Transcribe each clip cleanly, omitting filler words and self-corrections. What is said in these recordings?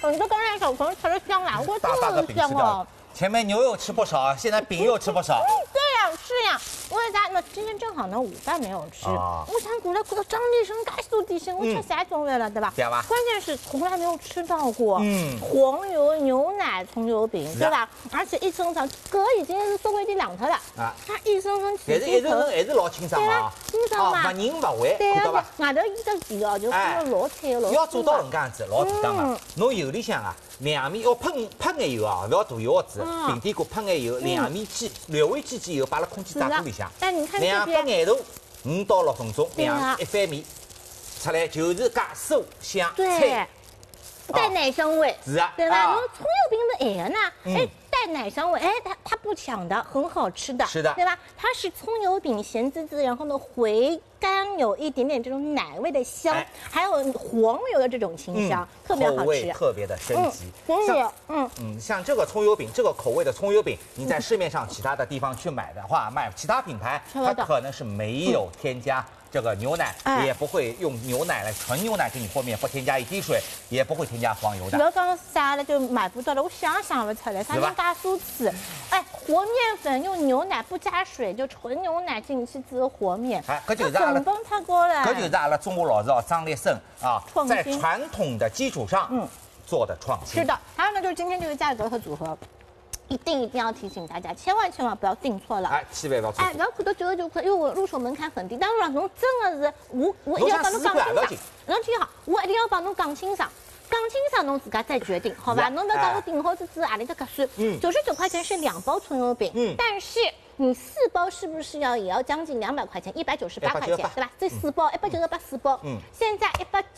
你说刚才小朋友吃的香啊，我大大的真香哦。 前面牛又吃不少，现在饼又吃不少。 对呀，是呀，为啥？那今天正好呢，午饭没有吃。我想过来看到张医生介绍点心，我吃啥种类了，对吧？ 对吧？ 关键是从来没有吃到过。黄油牛奶葱油饼，对吧？而且一层层，这已经是稍微的凉脱了。啊，它一层层起一层层还是老清爽啊。 清爽嘛， 不凝不坏， 对看到吧？ 外头一个皮哦，就老脆老。 要做到能干子，老简单嘛。侬油里向啊，两面要喷眼油啊，不要大油子，平底锅喷眼油，两面煎，略微煎煎油，摆辣空气炸锅里向。 但你看这边 200眼头，5到6分钟，一翻面出来就是介酥香脆， 带奶香味， 是啊， 对吧？那葱油饼的呢，哎，带奶香味，哎，它不抢的，很好吃的， 是的， 对吧？它是葱油饼咸滋滋，然后呢回甘，有一点点这种奶味的香，还有黄油的这种清香，特别好吃， 口味特别的升级。像这个葱油饼，这个口味的葱油饼，你在市面上其他的地方去买的话，卖其他品牌，它可能是没有添加。这个牛奶也不会用牛奶来纯牛奶给你和面，不添加一滴水，也不会添加黄油的。 不要讲啥了，就买不到了，我想不出来，啥人加酥吃？哎，和面粉用牛奶不加水，就纯牛奶进去做和面， 搿就是阿拉成本太高了。 搿就是阿拉中国老字号张立胜啊，在传统的基础上做的创新。 是的，还有呢，就是今天这个价格和组合。一定要提醒大家，千万不要订错了。 哎，千万不要错。 哎，不要看到99块，因为我入手门槛很低。当然，侬真的是我一定要帮侬讲清爽。侬听好，我一定要帮侬讲清爽。讲清爽，侬自家再决定，好吧？侬不要讲我订好之后阿里搭合算。99块钱是2包葱油饼，但是你4包是不是也要将近200块钱，198块钱，对吧？这4包198，4包。现在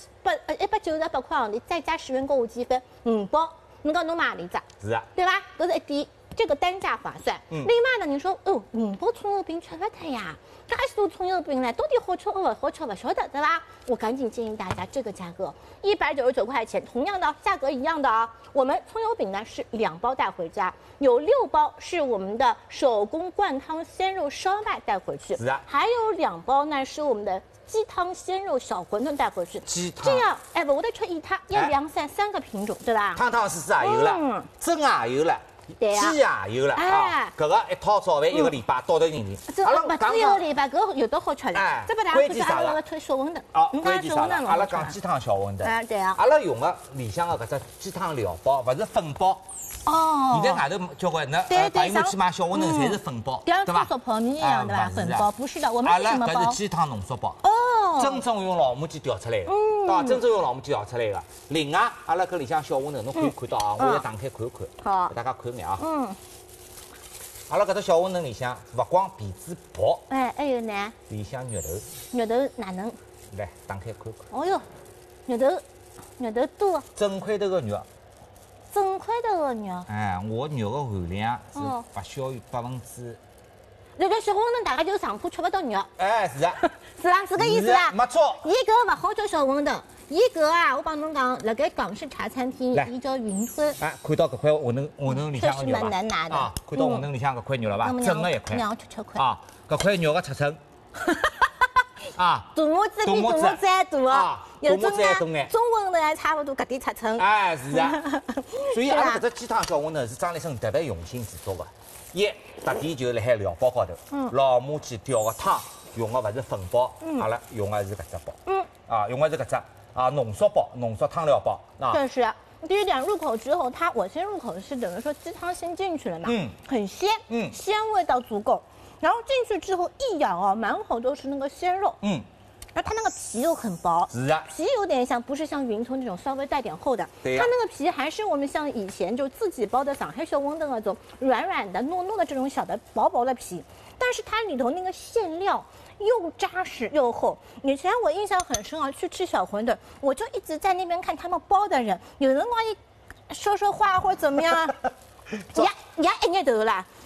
198块你再加10元购物积分，5包。侬讲侬买何里只？ 是啊， 对吧？这是一点，这个单价划算。另外呢，你说哦，5包葱油饼吃不脱呀，介许多葱油饼呢，到底好吃不好吃不晓得，对吧？我赶紧建议大家，这个价格199块钱，同样的价格一样的啊。我们葱油饼呢是2包带回家，有6包是我们的手工灌汤鲜肉烧麦带回去， 是啊， 还有2包呢是我们的鸡汤鲜肉小馄饨带回去。 鸡汤这样，哎，不，我得吃一汤1、2、3 3个品种，对吧？ 汤丝也有了，蒸也有了。鸡也有了啊！搿个一套早饭1个礼拜到头人里。 阿拉不止1个礼拜，搿有的好吃了。这不大家看阿拉推小馄饨。 哦，关键啥了？阿拉讲鸡汤小馄饨。 对啊。 阿拉用的里向的搿只鸡汤料包，勿是粉包。 哦。 现在外头交关那朋友们去买小馄饨，侪是粉包， 对吧？做泡面一样，对吧？粉包不是的，我们是什么包？ 阿拉搿是鸡汤浓缩包。 哦。 真正用老母鸡调出来的。啊，真正用老母鸡调出来的。另外，阿拉搿里向小馄饨，侬可以看到啊，我要打开看一看。 好。 给大家看眼啊。阿拉搿只小馄饨里向勿光皮子薄， 哎，还有呢， 里向肉头， 肉头哪能？ 来打开看看。 哦哟，肉头多， 整块头个肉， 整块头个肉。 哎，我肉的含量是不小于1%。 那个小馄饨大概就上铺吃不到肉。 哎，是啊， 是吧？是个意思啊。 没错。 伊搿勿好叫小馄饨，伊搿啊，我帮侬讲，辣盖港式茶餐厅，伊叫云吞。 哎，看到搿块馄饨里向个肉吧？ 蛮难拿的。 啊，看到馄饨里向搿块肉了吧？整个一块。 让我吃块。 啊，搿块肉的尺寸。啊。 大拇指比大拇指还大啊！有种啊，中馄饨还差不多搿点尺寸。 哎，是啊。所以阿拉搿只鸡汤小馄饨是张立生特别用心制作的。特点就是辣海料包高头，老母鸡调个汤用的勿是粉包，阿拉用的是搿只包，用的是搿只浓缩包，浓缩汤料包。 确实，第一点入口之后，我先入口是等于说鸡汤先进去了嘛，很鲜，鲜味道足够，然后进去之后一咬啊，满口都是那个鲜肉，然后它那个皮又很薄， 是啊， 皮有点像，不是像云吞那种稍微带点厚的，它那个皮还是我们像以前就自己包的上海小馄饨那种软软的、糯糯的这种小的薄薄的皮，但是它里头那个馅料又扎实又厚。以前我印象很深啊，去吃小馄饨，我就一直在那边看他们包的人，有人光一说话或者怎么样，也一热头啦。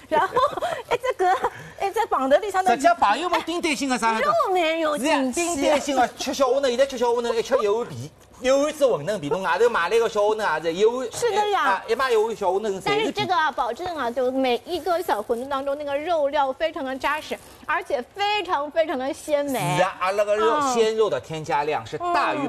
然后一只棒头里向头。 实际朋友们顶担心个啥？ 肉没有进去。 顶担心个吃小馄饨，现在吃小馄饨一吃油皮。有一只馄饨皮，侬外头买了一个小馄饨也是有， 是的呀， 一买有小馄饨。 但是这个啊，保证啊，就每一个小馄饨当中那个肉料非常的扎实，而且非常非常的鲜美。 是啊，而那个肉鲜肉的添加量是大于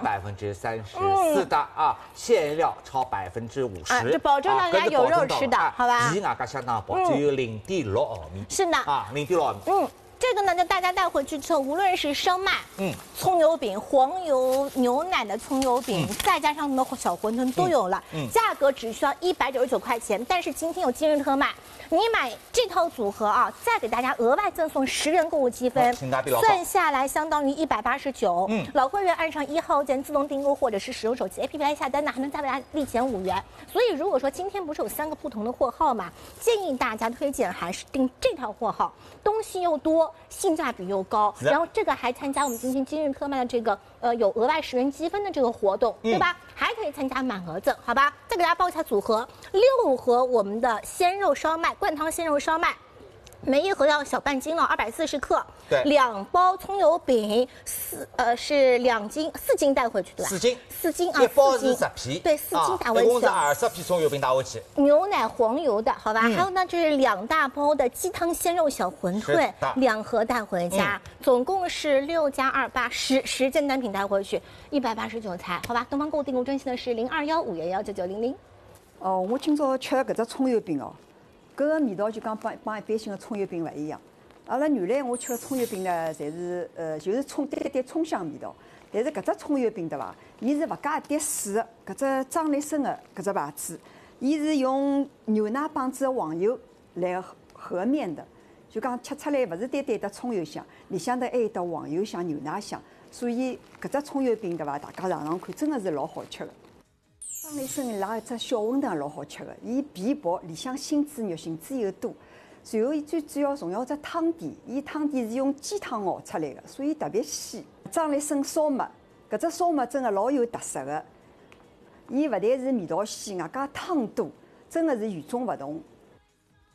34%的啊，馅料超50%， 这保证大家有肉吃的，好吧？ 皮外加相当薄，只有0.6毫米。 是的啊，0.6毫米。 这个呢，就大家带回去之后，无论是烧麦、葱油饼、黄油牛奶的葱油饼，再加上什么小馄饨都有了，价格只需要199块钱。但是今天有今日特卖，你买这套组合啊，再给大家额外赠送10元购物积分，算下来相当于189。老会员按上1号键自动订购，或者是使用手机 APP 来下单呢，还能再为大家立减5元。所以如果说今天不是有3个不同的货号嘛，建议大家推荐还是订这套货号，东西又多。性价比又高，然后这个还参加我们今日特卖的这个有额外10元积分的这个活动，对吧？还可以参加满额赠，好吧？再给大家报一下组合：6盒我们的鲜肉烧麦灌汤鲜肉烧麦。每一盒要小半斤了，240克。 对 ，2包葱油饼，是2斤，4斤带回去的吧？4斤啊， 一包是10皮。 对，4斤带回去。 一共是20皮葱油饼带回去。 牛奶黄油的，好吧？还有呢，就是2大包的鸡汤鲜肉小馄饨，2盒带回家，总共是6加2 8，10件单品带回去，189才，好吧？东方购物订购专线的是0215119900。 哦，我今朝吃搿只葱油饼哦。搿个味道就讲帮一般性的葱油饼勿一样。阿拉原来我吃的葱油饼呢，侪是就是带葱香味道。但是搿只葱油饼对伐？伊是勿加一滴水的，搿只张立生的搿只牌子，伊是用牛奶帮子的黄油来和面的，就讲吃出来勿是单单的葱油香，里向头还有得黄油香、牛奶香，所以搿只葱油饼对伐？大家尝尝看，真的是老好吃的。张立生伊拉一只小馄饨老好吃的，伊皮薄，里向心子肉馅子又多。然后伊最主要重要只汤底，伊汤底是用鸡汤熬出来的，所以特别鲜。张立生烧麦，搿只烧麦真的老有特色的。伊勿但是味道鲜，外加汤多，真的是与众不同。